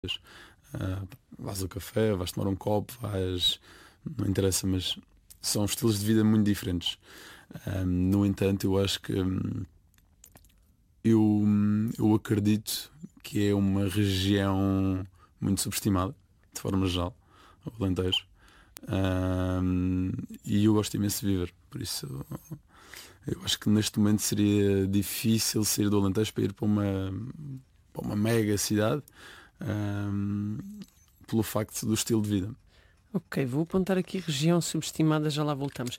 Vais ao café, vais tomar um copo, não interessa, mas são estilos de vida muito diferentes. No entanto, eu acho que eu acredito que é uma região muito subestimada, de forma geral, o Alentejo. E eu gosto imenso de viver, por isso eu acho que neste momento seria difícil sair do Alentejo para ir para uma mega cidade, pelo facto do estilo de vida. Ok, vou apontar aqui região subestimada, já lá voltamos.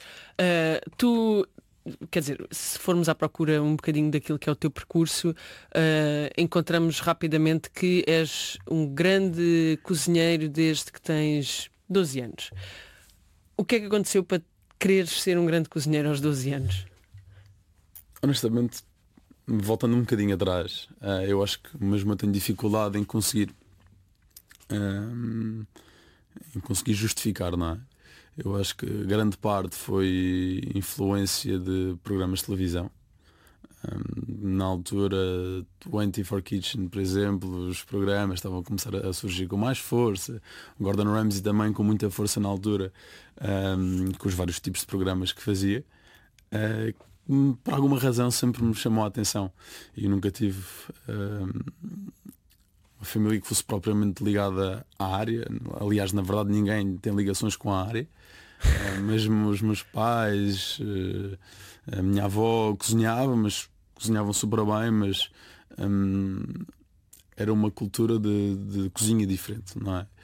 Quer dizer, se formos à procura um bocadinho daquilo que é o teu percurso, encontramos rapidamente que és um grande cozinheiro desde que tens 12 anos. O que é que aconteceu para quereres ser um grande cozinheiro aos 12 anos? Honestamente, voltando um bocadinho atrás, eu acho que mesmo eu tenho dificuldade em conseguir justificar, não é? Eu acho que grande parte foi influência de programas de televisão. Na altura, 24 Kitchen, por exemplo, os programas estavam a começar a surgir com mais força. O Gordon Ramsay também com muita força na altura, com os vários tipos de programas que fazia. Por alguma razão sempre me chamou a atenção. E nunca tive uma família que fosse propriamente ligada à área. Aliás, na verdade, ninguém tem ligações com a área. Mesmo os meus pais, a minha avó cozinhava, mas cozinhavam super bem, mas era uma cultura de cozinha diferente, não é?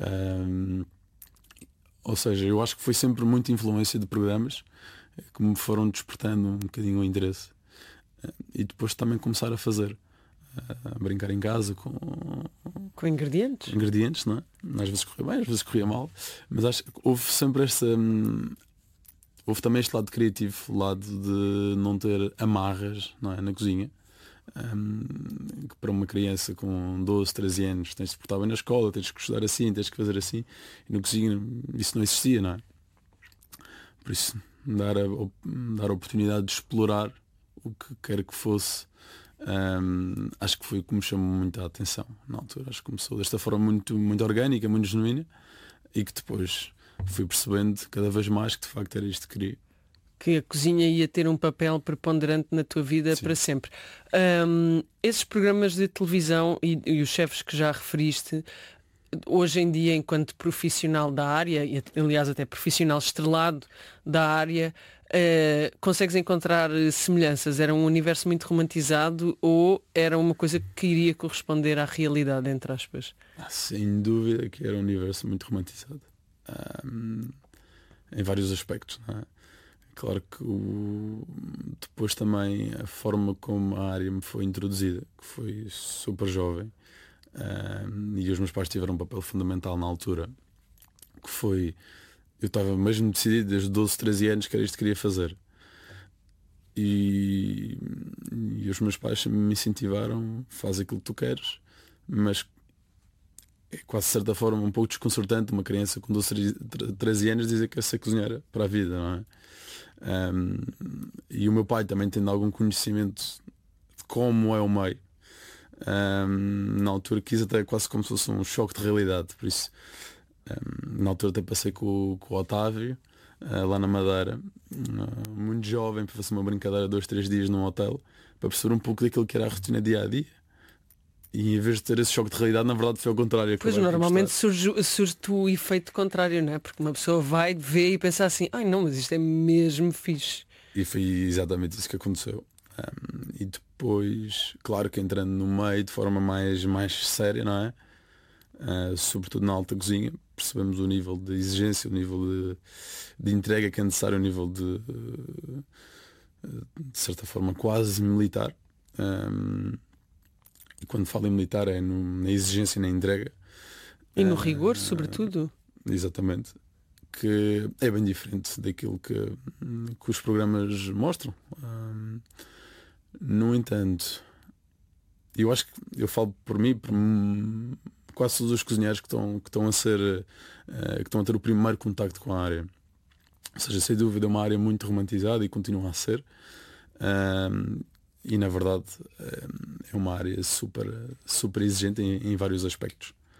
Ou seja, eu acho que foi sempre muita influência de programas que me foram despertando um bocadinho o interesse, e depois também começar a fazer, a brincar em casa com ingredientes, não é? Às vezes corria bem, às vezes corria mal, mas acho que houve sempre houve também este lado criativo, o lado de não ter amarras, não é, na cozinha, que para uma criança com 12, 13 anos tens de se portar bem na escola, tens que estudar assim, tens que fazer assim, e na cozinha isso não existia, não é? Por isso dar a oportunidade de explorar o que quer que fosse, acho que foi o que me chamou muita atenção na altura. Acho que começou desta forma muito, muito orgânica, muito genuína, e que depois fui percebendo cada vez mais que de facto era isto que queria. Que a cozinha ia ter um papel preponderante na tua vida. Sim. Para sempre. Esses programas de televisão e os chefes que já referiste, hoje em dia, enquanto profissional da área, e aliás até profissional estrelado da área, consegues encontrar semelhanças? Era um universo muito romantizado ou era uma coisa que iria corresponder à realidade, entre aspas? Sem dúvida que era um universo muito romantizado, em vários aspectos, não é? Claro que depois também a forma como a área me foi introduzida, que foi super jovem, e os meus pais tiveram um papel fundamental na altura, que foi, eu estava mesmo decidido desde 12, 13 anos que era isto que queria fazer, e os meus pais me incentivaram: faz aquilo que tu queres, mas é quase de certa forma um pouco desconcertante uma criança com 12, 13 anos dizer que quer ser cozinheira para a vida, não é? E o meu pai também tendo algum conhecimento de como é o meio, na altura quis até quase como se fosse um choque de realidade. Por isso, na altura até passei com o Otávio, lá na Madeira, muito jovem, para fazer uma brincadeira 2, 3 dias num hotel, para perceber um pouco daquilo que era a rotina dia a dia. E em vez de ter esse choque de realidade, na verdade foi ao contrário. Pois normalmente surge-te o efeito contrário, não é? Porque uma pessoa vai ver e pensa assim: ai não, mas isto é mesmo fixe. E foi exatamente isso que aconteceu. E depois, claro que entrando no meio de forma mais séria, não é? Sobretudo na alta cozinha, percebemos o nível de exigência, o nível de entrega que é necessário, o nível de certa forma quase militar. E quando falo em militar é na exigência e na entrega. E no rigor, sobretudo. Exatamente. Que é bem diferente daquilo que os programas mostram. No entanto, eu acho que eu falo por mim, por quase todos os cozinheiros que estão a ter o primeiro contacto com a área. Ou seja, sem dúvida é uma área muito romantizada e continua a ser. E na verdade é uma área super, super exigente em vários aspectos.